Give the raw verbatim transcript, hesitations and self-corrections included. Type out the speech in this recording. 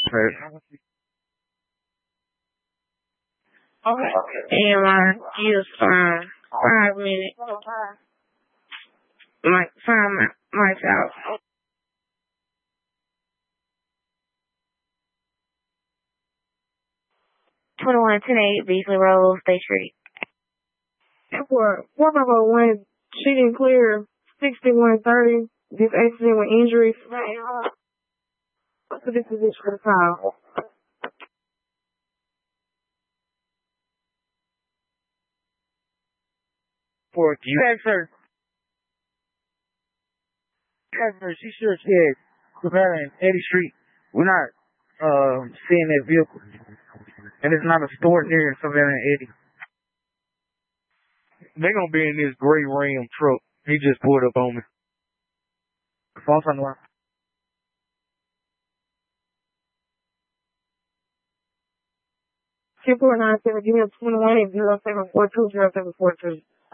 Straight. Okay. And I give um five minutes, like five mi- miles out. twenty-one ten eight Beasley Road, State Street. For four five oh one, she didn't clear sixty-one thirty. This accident with injuries. What's the disposition for the call? For you asked her, you asked her, she should have said Savannah and Eddie Street. We're not uh, seeing that vehicle. And it's not a store near Savannah and Eddie. They're going to be in this gray Ram truck. He just pulled up on me. False on the line. two four nine seven, give me a twenty-one eight zero seven four two zero seven four two.